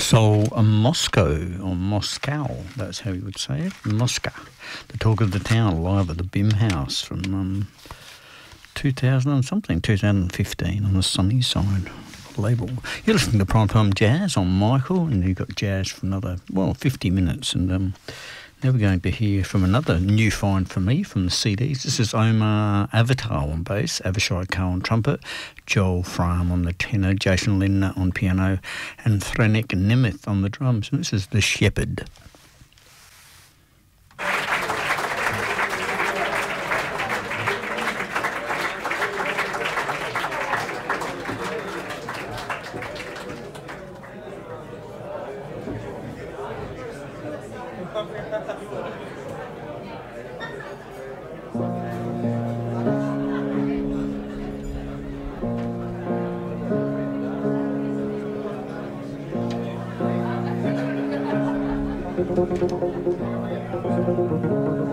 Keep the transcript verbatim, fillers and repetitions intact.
So, uh, Moscow, or Moscow, that's how you would say it, Moscow, the talk of the town, live at the B I M House from um, two thousand and something, two thousand fifteen on the sunny side label. You're listening to Prime Time Jazz on Michael, and you've got jazz for another, well, fifty minutes, and um, now we're going to hear from another new find for me from the C Ds. This is Omar Avatar on bass, Avishai Coe on trumpet, Joel Fram on the tenor, Jason Lindner on piano, and Threnik Nemeth on the drums. And this is The Shepherd. Thank you.